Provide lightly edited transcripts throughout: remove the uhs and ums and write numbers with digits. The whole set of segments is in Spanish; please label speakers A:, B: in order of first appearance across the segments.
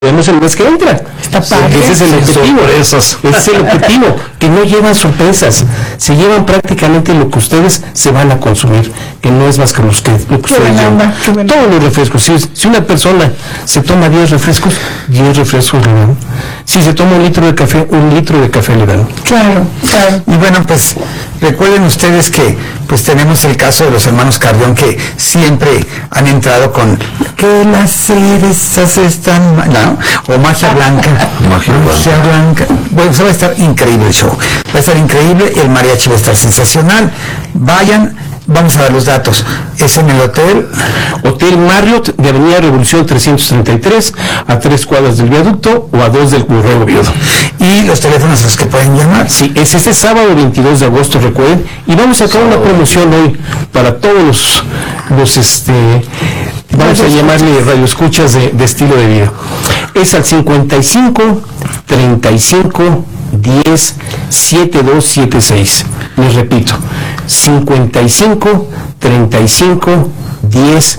A: vemos el mes que entra.
B: Está padre.
A: Ese es el objetivo. Ese es el objetivo, que no llevan sorpresas, se llevan prácticamente lo que ustedes se van a consumir, que no es más que lo que ustedes llevan. Todos los refrescos. Si una persona se toma 10 refrescos, 10 refrescos le dan. Si se toma 1 litro de café, 1 litro de café le dan.
B: Claro, claro.
C: Y bueno, pues recuerden ustedes que pues tenemos el caso de los hermanos Carrión, que siempre han entrado con que las cerezas están, ¿no? O magia blanca. Magia blanca. Bueno, va a estar increíble el show. Va a estar increíble, el mariachi va a estar sensacional. Vayan, vamos a dar los datos. Es en el Hotel
A: Marriott de Avenida Revolución 333, a 3 cuadras del viaducto o a 2 del Correo Oviedo.
C: Y los teléfonos a los que pueden llamar.
A: Sí, es este sábado 22 de agosto, recuerden, y vamos a sacar una promoción hoy para todos los vamos a llamarle radioescuchas de estilo de vida. Es al 55 35 10 7276. Les repito, 55 35 10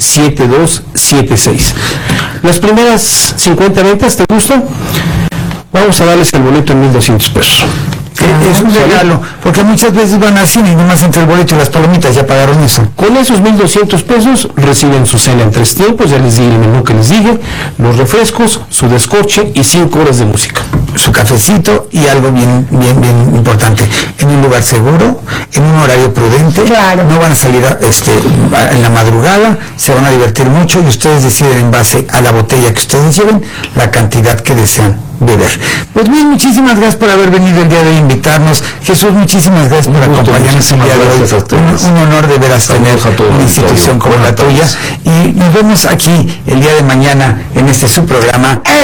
A: 7276. Las primeras 50 ventas, ¿te gustan? Vamos a darles el boleto en 1,200 pesos.
C: Es un regalo, porque muchas veces van al cine y nomás entre el boleto y las palomitas ya pagaron eso.
A: Con esos 1,200 pesos reciben su cena en 3 tiempos, ya les di el menú que les dije, los refrescos, su descorche y 5 horas de música.
C: Su cafecito y algo bien importante, en un lugar seguro, en un horario prudente.
B: Claro.
C: No van a salir en la madrugada, se van a divertir mucho y ustedes deciden en base a la botella que ustedes lleven la cantidad que desean beber. Pues bien, muchísimas gracias por haber venido el día de hoy, invitarnos. Jesús, muchísimas gracias por acompañarnos el día de hoy. Un honor de veras tener una institución como la tuya. Y nos vemos aquí el día de mañana en este su programa.